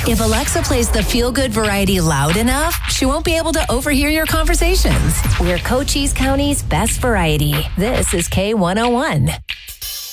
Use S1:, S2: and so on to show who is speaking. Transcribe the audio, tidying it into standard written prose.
S1: If Alexa plays the feel-good variety loud enough, she won't be able to overhear your conversations. We're Cochise County's best variety. This is K101.